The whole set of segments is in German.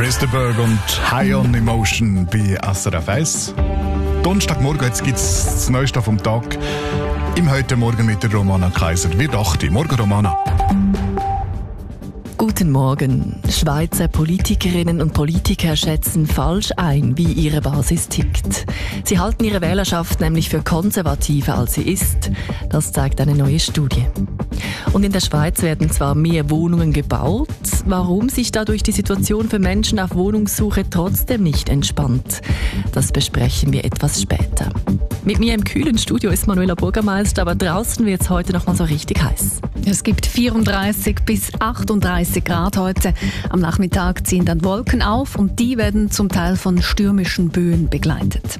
Chris de Burgh und High on Emotion bei SRF 1. Donnerstagmorgen, jetzt gibt es das Neueste vom Tag. Im Heute Morgen mit der Romana Kaiser. Wie dachte ich? Morgen, Romana. Guten Morgen. Schweizer Politikerinnen und Politiker schätzen falsch ein, wie ihre Basis tickt. Sie halten ihre Wählerschaft nämlich für konservativer, als sie ist. Das zeigt eine neue Studie. Und in der Schweiz werden zwar mehr Wohnungen gebaut, warum sich dadurch die Situation für Menschen auf Wohnungssuche trotzdem nicht entspannt, das besprechen wir etwas später. Mit mir im kühlen Studio ist Manuela Bürgermeister, aber draußen wird es heute noch mal so richtig heiß. Es gibt 34 bis 38 Grad heute. Am Nachmittag ziehen dann Wolken auf und die werden zum Teil von stürmischen Böen begleitet.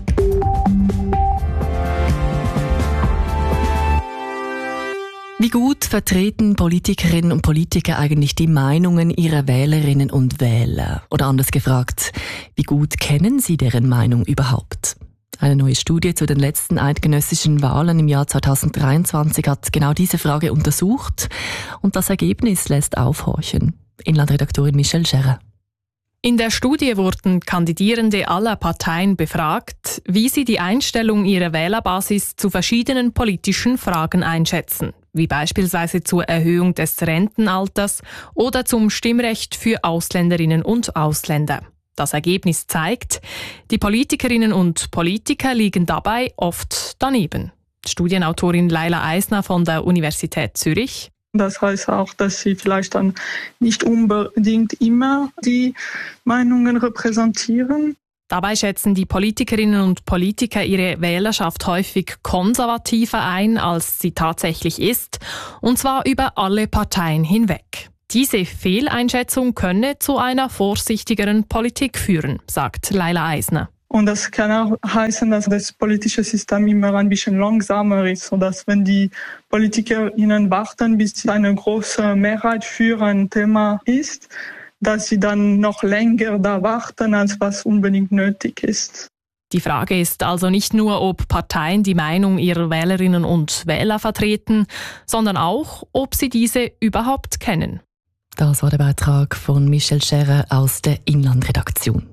Wie gut vertreten Politikerinnen und Politiker eigentlich die Meinungen ihrer Wählerinnen und Wähler? Oder anders gefragt, wie gut kennen sie deren Meinung überhaupt? Eine neue Studie zu den letzten eidgenössischen Wahlen im Jahr 2023 hat genau diese Frage untersucht und das Ergebnis lässt aufhorchen. Inlandredaktorin Michelle Scherrer. In der Studie wurden Kandidierende aller Parteien befragt, wie sie die Einstellung ihrer Wählerbasis zu verschiedenen politischen Fragen einschätzen, wie beispielsweise zur Erhöhung des Rentenalters oder zum Stimmrecht für Ausländerinnen und Ausländer. Das Ergebnis zeigt, die Politikerinnen und Politiker liegen dabei oft daneben. Studienautorin Laila Eisner von der Universität Zürich. Das heißt auch, dass sie vielleicht dann nicht unbedingt immer die Meinungen repräsentieren. Dabei schätzen die Politikerinnen und Politiker ihre Wählerschaft häufig konservativer ein, als sie tatsächlich ist, und zwar über alle Parteien hinweg. Diese Fehleinschätzung könne zu einer vorsichtigeren Politik führen, sagt Laila Eisner. Und das kann auch heißen, dass das politische System immer ein bisschen langsamer ist, sodass wenn die PolitikerInnen warten, bis eine große Mehrheit für ein Thema ist, dass sie dann noch länger da warten, als was unbedingt nötig ist. Die Frage ist also nicht nur, ob Parteien die Meinung ihrer Wählerinnen und Wähler vertreten, sondern auch, ob sie diese überhaupt kennen. Das war der Beitrag von Michelle Scherrer aus der Inlandredaktion.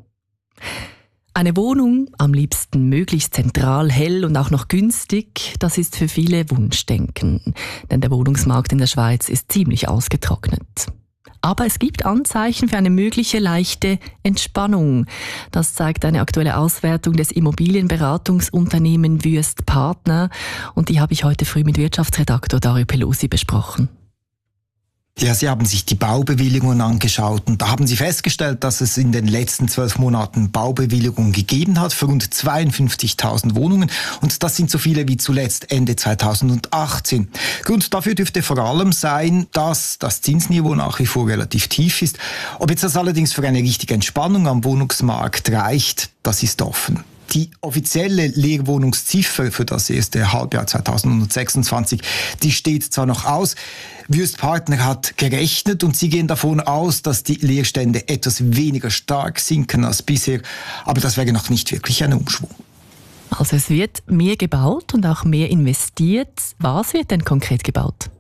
Eine Wohnung, am liebsten möglichst zentral, hell und auch noch günstig, das ist für viele Wunschdenken. Denn der Wohnungsmarkt in der Schweiz ist ziemlich ausgetrocknet. Aber es gibt Anzeichen für eine mögliche leichte Entspannung. Das zeigt eine aktuelle Auswertung des Immobilienberatungsunternehmens Wüest Partner. Und die habe ich heute früh mit Wirtschaftsredaktor Dario Pelosi besprochen. Ja, Sie haben sich die Baubewilligungen angeschaut und da haben Sie festgestellt, dass es in den letzten 12 Monaten Baubewilligungen gegeben hat für rund 52.000 Wohnungen und das sind so viele wie zuletzt Ende 2018. Grund dafür dürfte vor allem sein, dass das Zinsniveau nach wie vor relativ tief ist. Ob jetzt das allerdings für eine richtige Entspannung am Wohnungsmarkt reicht, das ist offen. Die offizielle Leerwohnungsziffer für das erste Halbjahr 2026, die steht zwar noch aus. Wüest Partner hat gerechnet und sie gehen davon aus, dass die Leerstände etwas weniger stark sinken als bisher. Aber das wäre noch nicht wirklich ein Umschwung. Also es wird mehr gebaut und auch mehr investiert. Was wird denn konkret gebaut?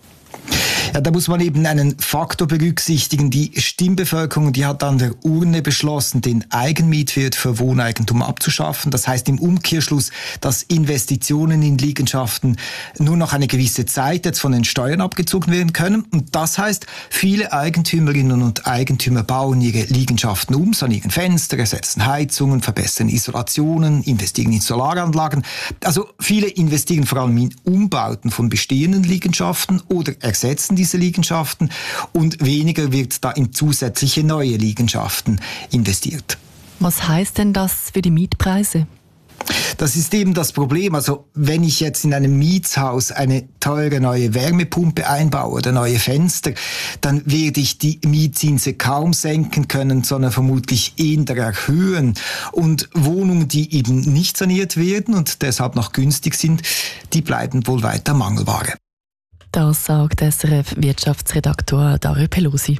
Ja, da muss man eben einen Faktor berücksichtigen. Die Stimmbevölkerung, die hat an der Urne beschlossen, den Eigenmietwert für Wohneigentum abzuschaffen. Das heißt im Umkehrschluss, dass Investitionen in Liegenschaften nur noch eine gewisse Zeit jetzt von den Steuern abgezogen werden können. Und das heißt, viele Eigentümerinnen und Eigentümer bauen ihre Liegenschaften um, sanieren Fenster, ersetzen Heizungen, verbessern Isolationen, investieren in Solaranlagen. Also viele investieren vor allem in Umbauten von bestehenden Liegenschaften oder ersetzen diese Liegenschaften und weniger wird da in zusätzliche neue Liegenschaften investiert. Was heißt denn das für die Mietpreise? Das ist eben das Problem. Also wenn ich jetzt in einem Mietshaus eine teure neue Wärmepumpe einbaue oder neue Fenster, dann werde ich die Mietzinse kaum senken können, sondern vermutlich eher erhöhen. Und Wohnungen, die eben nicht saniert werden und deshalb noch günstig sind, die bleiben wohl weiter Mangelware. Das sagt SRF-Wirtschaftsredaktor Dario Pelosi.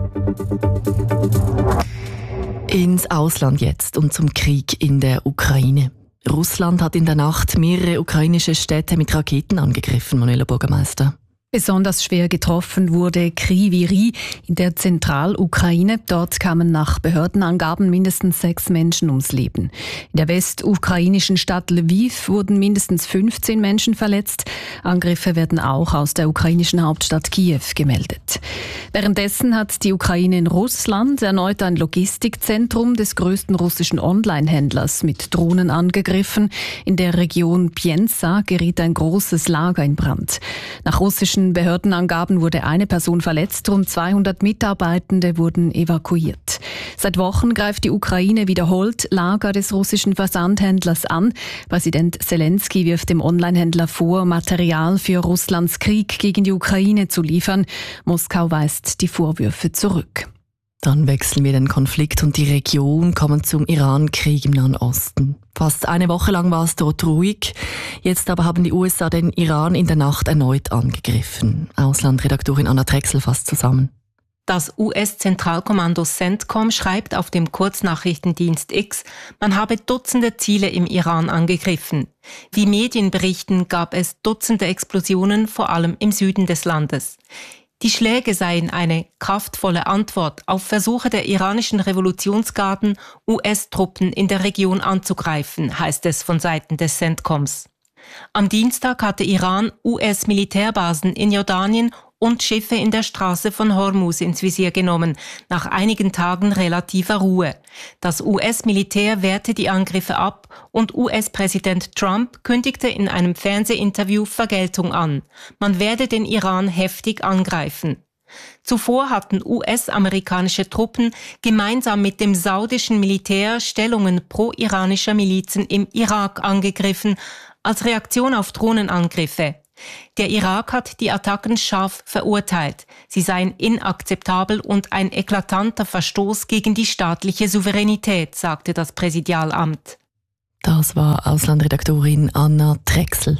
Ins Ausland jetzt und zum Krieg in der Ukraine. Russland hat in der Nacht mehrere ukrainische Städte mit Raketen angegriffen, Manuela Bürgermeister. Besonders schwer getroffen wurde Kryvyi Rih in der Zentralukraine. Dort kamen nach Behördenangaben mindestens 6 Menschen ums Leben. In der westukrainischen Stadt Lviv wurden mindestens 15 Menschen verletzt. Angriffe werden auch aus der ukrainischen Hauptstadt Kiew gemeldet. Währenddessen hat die Ukraine in Russland erneut ein Logistikzentrum des größten russischen Online-Händlers mit Drohnen angegriffen. In der Region Pienza geriet ein großes Lager in Brand. Nach russischen Behördenangaben wurde eine Person verletzt, rund 200 Mitarbeitende wurden evakuiert. Seit Wochen greift die Ukraine wiederholt Lager des russischen Versandhändlers an. Präsident Zelensky wirft dem Onlinehändler vor, Material für Russlands Krieg gegen die Ukraine zu liefern. Moskau weist die Vorwürfe zurück. Dann wechseln wir den Konflikt und die Region, kommen zum Iran-Krieg im Nahen Osten. Fast eine Woche lang war es dort ruhig. Jetzt aber haben die USA den Iran in der Nacht erneut angegriffen. Auslandredaktorin Anna Drechsel fasst zusammen. Das US-Zentralkommando CENTCOM schreibt auf dem Kurznachrichtendienst X, man habe Dutzende Ziele im Iran angegriffen. Wie Medien berichten, gab es Dutzende Explosionen, vor allem im Süden des Landes. Die Schläge seien eine kraftvolle Antwort auf Versuche der iranischen Revolutionsgarden, US-Truppen in der Region anzugreifen, heißt es von Seiten des CENTCOMs. Am Dienstag hatte Iran US-Militärbasen in Jordanien und Schiffe in der Straße von Hormuz ins Visier genommen, nach einigen Tagen relativer Ruhe. Das US-Militär wehrte die Angriffe ab und US-Präsident Trump kündigte in einem Fernsehinterview Vergeltung an. Man werde den Iran heftig angreifen. Zuvor hatten US-amerikanische Truppen gemeinsam mit dem saudischen Militär Stellungen pro-iranischer Milizen im Irak angegriffen, als Reaktion auf Drohnenangriffe. Der Irak hat die Attacken scharf verurteilt. Sie seien inakzeptabel und ein eklatanter Verstoß gegen die staatliche Souveränität, sagte das Präsidialamt. Das war Auslandredaktorin Anna Drechsel.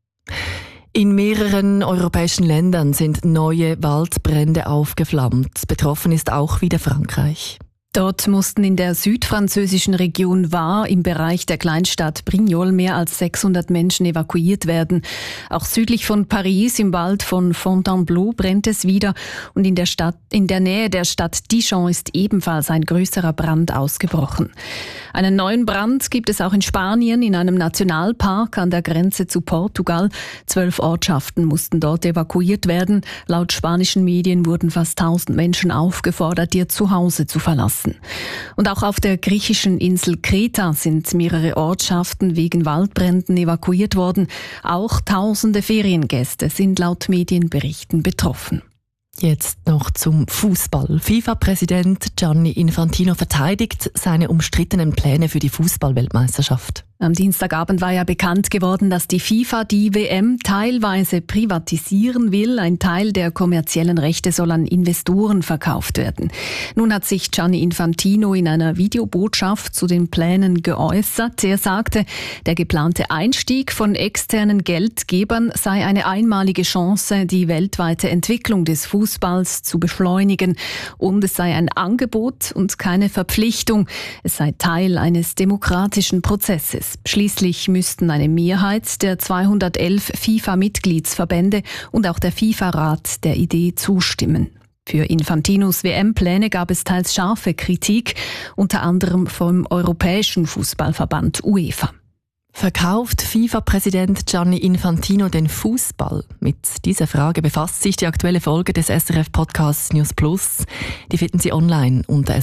In mehreren europäischen Ländern sind neue Waldbrände aufgeflammt. Betroffen ist auch wieder Frankreich. Dort mussten in der südfranzösischen Region Var im Bereich der Kleinstadt Brignoles mehr als 600 Menschen evakuiert werden. Auch südlich von Paris im Wald von Fontainebleau brennt es wieder und in der Nähe der Stadt Dijon ist ebenfalls ein größerer Brand ausgebrochen. Einen neuen Brand gibt es auch in Spanien in einem Nationalpark an der Grenze zu Portugal. 12 Ortschaften mussten dort evakuiert werden. Laut spanischen Medien wurden fast 1000 Menschen aufgefordert, ihr Zuhause zu verlassen. Und auch auf der griechischen Insel Kreta sind mehrere Ortschaften wegen Waldbränden evakuiert worden. Auch tausende Feriengäste sind laut Medienberichten betroffen. Jetzt noch zum Fußball. FIFA-Präsident Gianni Infantino verteidigt seine umstrittenen Pläne für die Fußball-Weltmeisterschaft. Am Dienstagabend war ja bekannt geworden, dass die FIFA die WM teilweise privatisieren will. Ein Teil der kommerziellen Rechte soll an Investoren verkauft werden. Nun hat sich Gianni Infantino in einer Videobotschaft zu den Plänen geäußert. Er sagte, der geplante Einstieg von externen Geldgebern sei eine einmalige Chance, die weltweite Entwicklung des Fußballs zu beschleunigen. Und es sei ein Angebot und keine Verpflichtung. Es sei Teil eines demokratischen Prozesses. Schließlich müssten eine Mehrheit der 211 FIFA-Mitgliedsverbände und auch der FIFA-Rat der Idee zustimmen. Für Infantinos WM-Pläne gab es teils scharfe Kritik, unter anderem vom Europäischen Fußballverband UEFA. Verkauft FIFA-Präsident Gianni Infantino den Fußball? Mit dieser Frage befasst sich die aktuelle Folge des SRF-Podcasts News Plus. Die finden Sie online unter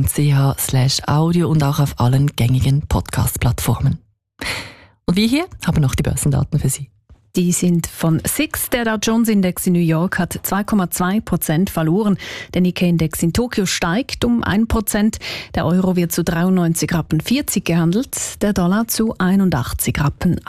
srf.ch/audio und auch auf allen gängigen Podcast-Plattformen. Und wir hier haben noch die Börsendaten für Sie. Die sind von SIX. Der Dow Jones Index in New York hat 2,2% verloren. Der Nikkei-Index in Tokio steigt um 1%. Der Euro wird zu 93,40 Rappen gehandelt. Der Dollar zu 81,58 Rappen.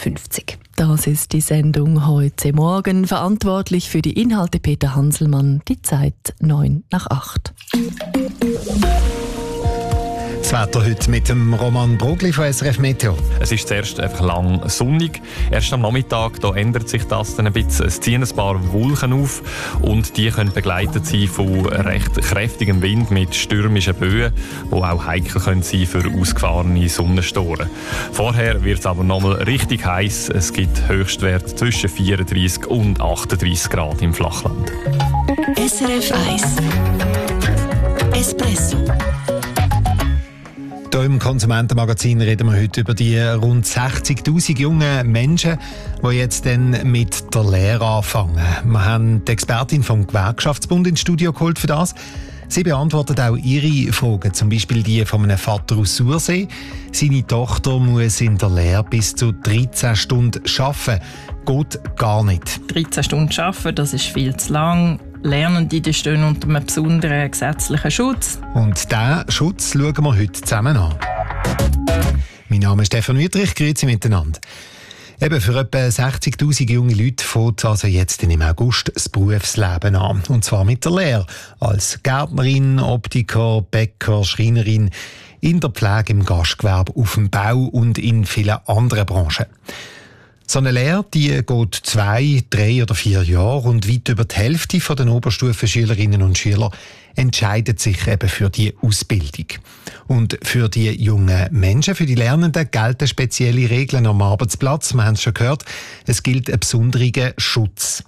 Das ist die Sendung heute Morgen. Verantwortlich für die Inhalte Peter Hanselmann. Die Zeit 7:09. Wetter heute mit dem Roman Brogli von SRF Meteo. Es ist zuerst einfach lang sonnig. Erst am Nachmittag da ändert sich das dann ein bisschen. Es ziehen ein paar Wolken auf und die können begleitet sein von recht kräftigem Wind mit stürmischen Böen, die auch heikel können sein für ausgefahrene Sonnenstoren. Vorher wird es aber nochmal richtig heiß. Es gibt Höchstwerte zwischen 34 und 38 Grad im Flachland. SRF 1 Espresso. Hier im Konsumentenmagazin reden wir heute über die rund 60'000 jungen Menschen, die jetzt dann mit der Lehre anfangen. Wir haben die Expertin vom Gewerkschaftsbund ins Studio geholt für das. Sie beantwortet auch Ihre Fragen, zum Beispiel die von einem Vater aus Sursee. Seine Tochter muss in der Lehre bis zu 13 Stunden arbeiten. Geht gar nicht. 13 Stunden arbeiten, das ist viel zu lang. Lernende die stehen unter einem besonderen gesetzlichen Schutz. Und diesen Schutz schauen wir heute zusammen an. Mein Name ist Stefan Wüttrich, grüezi miteinander. Eben, für etwa 60'000 junge Leute fängt also jetzt im August das Berufsleben an. Und zwar mit der Lehre. Als Gärtnerin, Optiker, Bäcker, Schreinerin, in der Pflege, im Gastgewerbe, auf dem Bau und in vielen anderen Branchen. So eine Lehre, die geht 2, 3 oder 4 Jahre und weit über die Hälfte der Oberstufenschülerinnen und Schüler entscheidet sich eben für die Ausbildung. Und für die jungen Menschen, für die Lernenden, gelten spezielle Regeln am Arbeitsplatz. Wir haben es schon gehört, es gilt ein besonderer Schutz.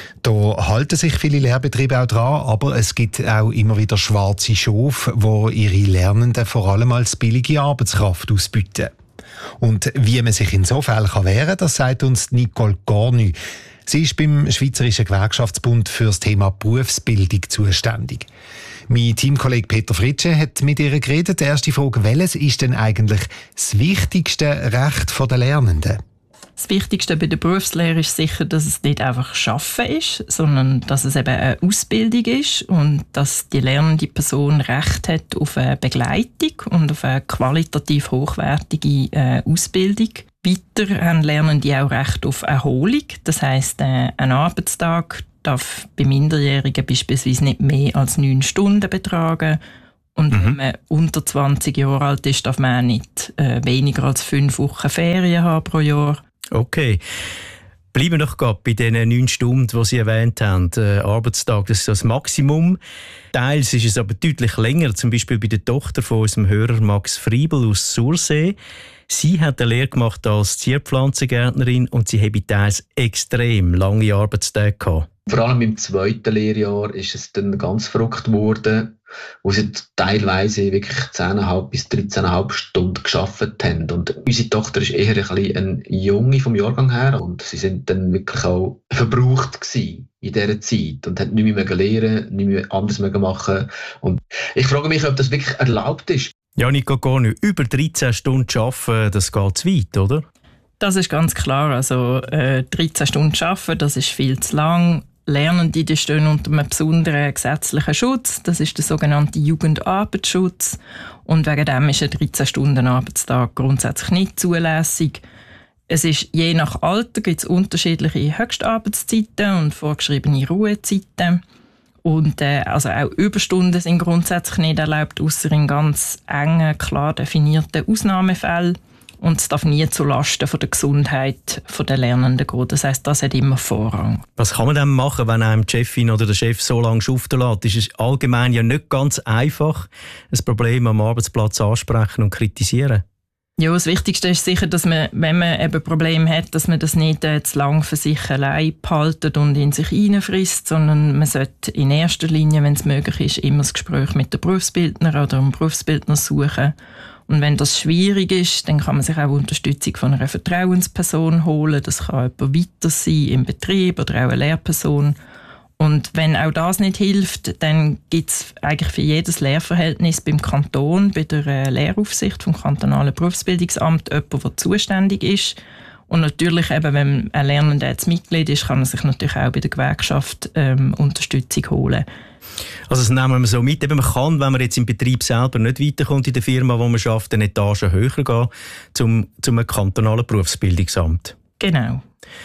Da halten sich viele Lehrbetriebe auch dran, aber es gibt auch immer wieder schwarze Schafe, die ihre Lernenden vor allem als billige Arbeitskraft ausbieten. Und wie man sich in so Fällen wehren kann, das sagt uns Nicole Cornu. Sie ist beim Schweizerischen Gewerkschaftsbund für das Thema Berufsbildung zuständig. Mein Teamkollege Peter Fritsche hat mit ihr geredet. Die erste Frage, welches ist denn eigentlich das wichtigste Recht der Lernenden? Das Wichtigste bei der Berufslehre ist sicher, dass es nicht einfach Arbeiten ist, sondern dass es eben eine Ausbildung ist und dass die lernende Person Recht hat auf eine Begleitung und auf eine qualitativ hochwertige Ausbildung. Weiter haben Lernende auch Recht auf Erholung. Das heisst, ein Arbeitstag darf bei Minderjährigen beispielsweise nicht mehr als 9 Stunden betragen. Und wenn man unter 20 Jahre alt ist, darf man auch nicht weniger als 5 Wochen Ferien haben pro Jahr. Okay. Bleiben wir doch gerade bei diesen 9 Stunden, die Sie erwähnt haben. Arbeitstag, das ist das Maximum. Teils ist es aber deutlich länger, zum Beispiel bei der Tochter von unserem Hörer Max Friebel aus Sursee. Sie hat eine Lehre gemacht als Zierpflanzengärtnerin und sie habe teils extrem lange Arbeitstage gehabt. Vor allem im 2. Lehrjahr ist es dann ganz verrückt geworden, wo sie teilweise wirklich 10,5 bis 13,5 Stunden gearbeitet haben. Und unsere Tochter ist eher ein bisschen eine Junge vom Jahrgang her und sie sind dann wirklich auch verbraucht gewesen in dieser Zeit und hat nicht mehr lernen, nicht mehr anders machen. Und ich frage mich, ob das wirklich erlaubt ist. Ja, Nico Cornu, über 13 Stunden arbeiten, das geht zu weit, oder? Das ist ganz klar. Also 13 Stunden arbeiten, das ist viel zu lang. Lernende die stehen unter einem besonderen gesetzlichen Schutz. Das ist der sogenannte Jugendarbeitsschutz. Und wegen dem ist ein 13-Stunden-Arbeitstag grundsätzlich nicht zulässig. Es ist je nach Alter gibt es unterschiedliche Höchstarbeitszeiten und vorgeschriebene Ruhezeiten. Und also auch Überstunden sind grundsätzlich nicht erlaubt, außer in ganz engen, klar definierten Ausnahmefällen. Und es darf nie zulasten von der Gesundheit der Lernenden gehen. Das heisst, das hat immer Vorrang. Was kann man denn machen, wenn einem die Chefin oder der Chef so lange schuften lässt? Ist es allgemein ja nicht ganz einfach, ein Problem am Arbeitsplatz ansprechen und kritisieren? Ja, das Wichtigste ist sicher, dass man, wenn man eben Probleme hat, dass man das nicht zu lang für sich allein behaltet und in sich hineinfrisst, sondern man sollte in erster Linie, wenn es möglich ist, immer das Gespräch mit dem Berufsbildner oder dem Berufsbildner suchen. Und wenn das schwierig ist, dann kann man sich auch Unterstützung von einer Vertrauensperson holen. Das kann jemand weiter sein im Betrieb oder auch eine Lehrperson. Und wenn auch das nicht hilft, dann gibt es eigentlich für jedes Lehrverhältnis beim Kanton, bei der Lehraufsicht vom kantonalen Berufsbildungsamt, jemand, der zuständig ist. Und natürlich, eben, wenn ein Lernender jetzt Mitglied ist, kann er sich natürlich auch bei der Gewerkschaft Unterstützung holen. Also das nehmen wir so mit. Eben, man kann, wenn man jetzt im Betrieb selber nicht weiterkommt in der Firma, wo man arbeitet, eine Etage höher gehen zum kantonalen Berufsbildungsamt. Genau.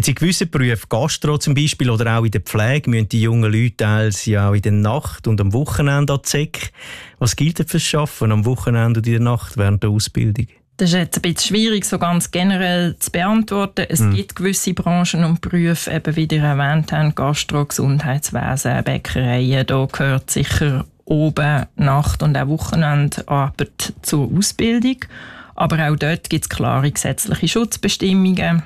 Jetzt in gewissen Berufen, Gastro zum Beispiel oder auch in der Pflege, müssen die jungen Leute teils ja auch in der Nacht und am Wochenende an die Säcke. Was gilt denn fürs Arbeiten am Wochenende und in der Nacht während der Ausbildung? Das ist jetzt ein bisschen schwierig, so ganz generell zu beantworten. Es gibt gewisse Branchen und Berufe, eben wie ihr erwähnt habt, Gastro, Gesundheitswesen, Bäckereien, da gehört sicher oben Nacht- und auch Wochenendarbeit zur Ausbildung. Aber auch dort gibt es klare gesetzliche Schutzbestimmungen.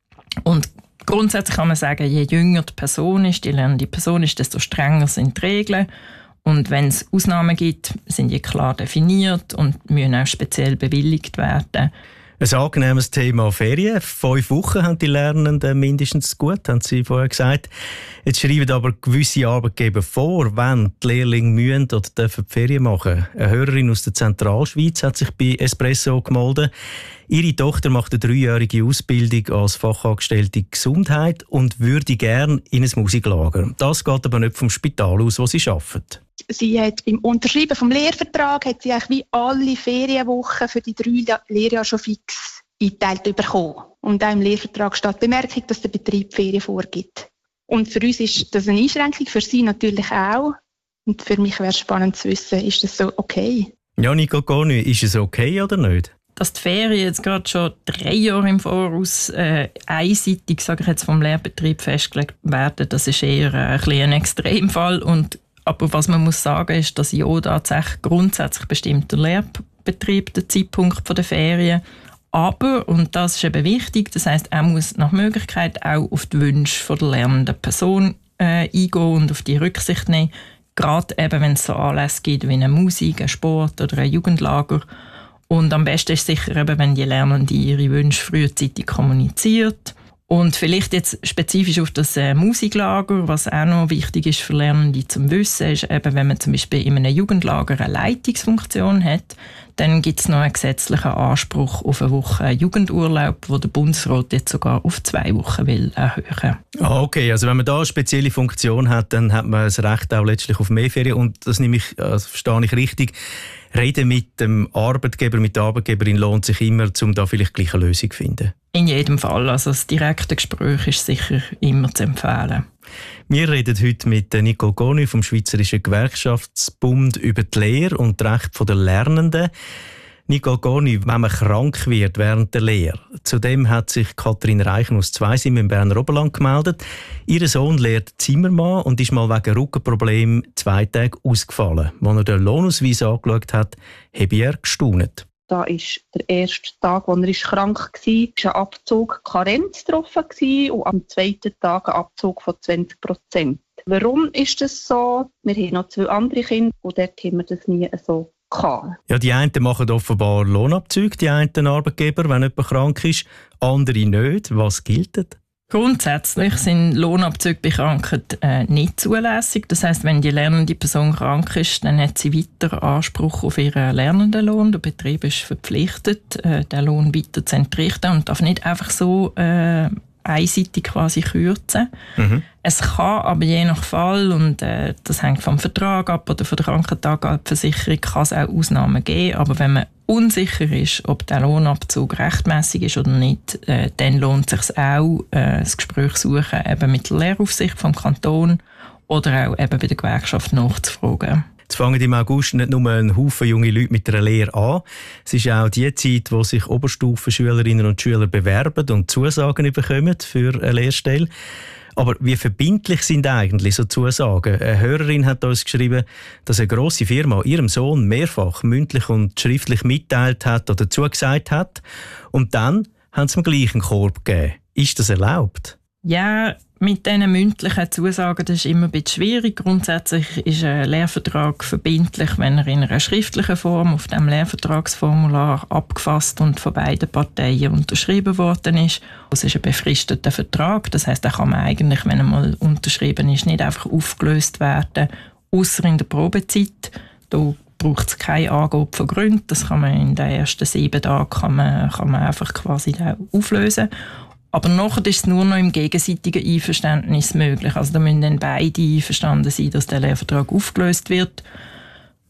Und grundsätzlich kann man sagen, je jünger die Person ist, die lernende Person ist, desto strenger sind die Regeln. Und wenn es Ausnahmen gibt, sind die klar definiert und müssen auch speziell bewilligt werden. Ein angenehmes Thema Ferien. 5 Wochen haben die Lernenden mindestens gut, haben Sie vorher gesagt. Jetzt schreiben aber gewisse Arbeitgeber vor, wenn die Lehrlinge müssen oder dürfen die Ferien machen. Eine Hörerin aus der Zentralschweiz hat sich bei Espresso gemeldet. Ihre Tochter macht eine 3-jährige Ausbildung als Fachangestellte Gesundheit und würde gerne in ein Musiklager. Das geht aber nicht vom Spital aus, wo sie arbeitet. Sie hat beim Unterschreiben vom Lehrvertrag hat sie eigentlich wie alle Ferienwochen für die 3 Lehrjahre schon fix eingeteilt bekommen. Und auch im Lehrvertrag steht die Bemerkung, dass der Betrieb Ferien vorgibt. Und für uns ist das eine Einschränkung, für sie natürlich auch. Und für mich wäre es spannend zu wissen, ist das so okay? Ja, Nico Goni, ist es okay oder nicht? Dass die Ferien jetzt gerade schon 3 Jahre im Voraus einseitig, sage ich jetzt, vom Lehrbetrieb festgelegt werden, das ist eher ein Extremfall. Aber was man muss sagen, ist, dass ja tatsächlich grundsätzlich bestimmt der Lehrbetrieb den Zeitpunkt der Ferien. Aber, und das ist eben wichtig, das heisst, er muss nach Möglichkeit auch auf die Wünsche der lernenden Person eingehen und auf die Rücksicht nehmen. Gerade eben, wenn es so Anlässe gibt wie eine Musik, ein Sport oder ein Jugendlager. Und am besten ist sicher eben, wenn die Lernende ihre Wünsche frühzeitig kommuniziert. Und vielleicht jetzt spezifisch auf das Musiklager, was auch noch wichtig ist für Lernende zum Wissen, ist eben, wenn man zum Beispiel in einem Jugendlager eine Leitungsfunktion hat, dann gibt es noch einen gesetzlichen Anspruch auf eine Woche Jugendurlaub, wo der Bundesrat jetzt sogar auf 2 Wochen will erhöhen. Okay, also wenn man da eine spezielle Funktion hat, dann hat man das Recht auch letztlich auf mehr Ferien. Und das nehme ich, verstehe ich richtig. Reden mit dem Arbeitgeber, mit der Arbeitgeberin lohnt sich immer, um da vielleicht gleich eine Lösung zu finden. In jedem Fall. Also das direkte Gespräch ist sicher immer zu empfehlen. Wir reden heute mit Nicole Goni vom Schweizerischen Gewerkschaftsbund über die Lehre und die Rechte der Lernenden. Nicole Goni, wenn man krank wird während der Lehre. Zudem hat sich Kathrin Reichen aus Zweisim im Berner Oberland gemeldet. Ihr Sohn lehrt Zimmermann und ist mal wegen Rückenproblemen 2 Tage ausgefallen. Als er den Lohnausweis angeschaut hat, habe er gestaunt. Da war der erste Tag, als er krank war, ein Abzug Karenz getroffen und am 2. Tag ein Abzug von 20%. Warum ist das so? Wir haben noch 2 andere Kinder und dort haben wir das nie so gehabt. Ja, die einen machen offenbar Lohnabzüge, die einen Arbeitgeber, wenn jemand krank ist, andere nicht. Was gilt? Grundsätzlich sind Lohnabzüge bei Krankheit nicht zulässig. Das heisst, wenn die lernende Person krank ist, dann hat sie weiter Anspruch auf ihren Lernendenlohn. Der Betrieb ist verpflichtet, den Lohn weiter zu entrichten und darf nicht einfach so einseitig quasi kürzen. Es kann aber je nach Fall, und das hängt vom Vertrag ab oder von der Krankentagversicherung, kann es auch Ausnahmen geben. Aber wenn man unsicher ist, ob der Lohnabzug rechtmäßig ist oder nicht, dann lohnt es sich auch, das Gespräch suchen eben mit der Lehraufsicht vom Kanton oder auch eben bei der Gewerkschaft nachzufragen. Jetzt fangen im August nicht nur ein Haufen junge Leute mit einer Lehre an. Es ist auch die Zeit, wo sich Oberstufenschülerinnen und Schüler bewerben und Zusagen bekommen für eine Lehrstelle. Aber wie verbindlich sind eigentlich so Zusagen? Eine Hörerin hat uns geschrieben, dass eine grosse Firma ihrem Sohn mehrfach mündlich und schriftlich mitteilt hat oder zugesagt hat. Und dann haben sie ihm gleich einen Korb gegeben. Ist das erlaubt? Ja, mit diesen mündlichen Zusagen das ist immer ein bisschen schwierig. Grundsätzlich ist ein Lehrvertrag verbindlich, wenn er in einer schriftlichen Form auf dem Lehrvertragsformular abgefasst und von beiden Parteien unterschrieben worden ist. Es ist ein befristeter Vertrag, das heisst, er kann man eigentlich, wenn er mal unterschrieben ist, nicht einfach aufgelöst werden, ausser in der Probezeit. Da braucht es keine Angabe von Gründen. Das kann man in den ersten 7 Tagen kann man einfach quasi auflösen. Aber nachher ist es nur noch im gegenseitigen Einverständnis möglich. Also da müssen dann beide einverstanden sein, dass der Lehrvertrag aufgelöst wird.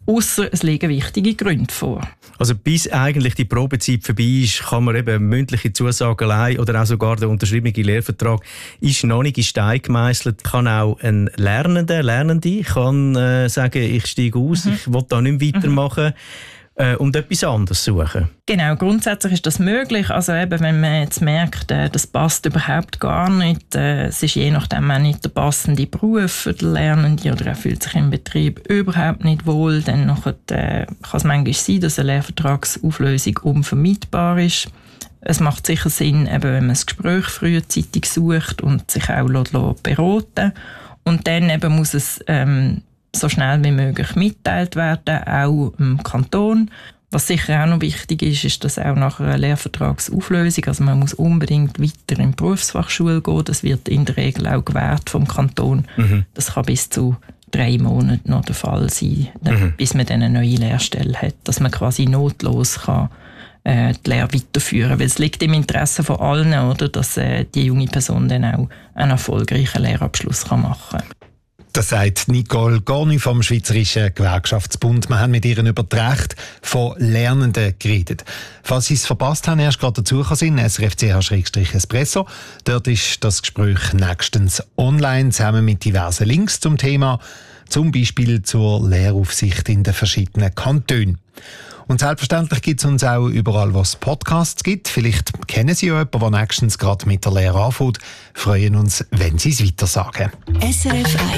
ausser es liegen wichtige Gründe vor. Also bis eigentlich die Probezeit vorbei ist, kann man eben mündliche Zusage allein oder auch sogar der unterschriebene Lehrvertrag ist noch nicht in Stein gemeißelt. Kann auch ein Lernende kann sagen, ich steige aus, ich will da nicht weitermachen. Und etwas anderes suchen. Genau, grundsätzlich ist das möglich. Also eben, wenn man jetzt merkt, das passt überhaupt gar nicht, es ist je nachdem auch nicht der passende Beruf für den Lernenden oder er fühlt sich im Betrieb überhaupt nicht wohl, dann kann es manchmal sein, dass eine Lehrvertragsauflösung unvermeidbar ist. Es macht sicher Sinn, eben, wenn man das Gespräch frühzeitig sucht und sich auch beraten. Und dann eben muss es so schnell wie möglich mitteilt werden, auch im Kanton. Was sicher auch noch wichtig ist, ist, dass auch nach einer Lehrvertragsauflösung, also man muss unbedingt weiter in die Berufsfachschule gehen, das wird in der Regel auch gewährt vom Kanton. Das kann bis zu 3 Monate noch der Fall sein, bis man dann eine neue Lehrstelle hat, dass man quasi notlos kann die Lehre weiterführen, weil es liegt im Interesse von allen, oder, dass die junge Person dann auch einen erfolgreichen Lehrabschluss machen kann. Das sagt Nicole Gorni vom Schweizerischen Gewerkschaftsbund. Wir haben mit ihr über das Recht von Lernenden geredet. Falls Sie es verpasst haben, erst gerade dazugekommen sind, srfch/espresso. Dort ist das Gespräch nächstens online, zusammen mit diversen Links zum Thema, zum Beispiel zur Lehraufsicht in den verschiedenen Kantonen. Und selbstverständlich gibt es uns auch überall, wo es Podcasts gibt. Vielleicht kennen Sie ja jemanden, der nächstens gerade mit der Lehre anfängt. Freuen uns, wenn Sie es weitersagen. SRF 1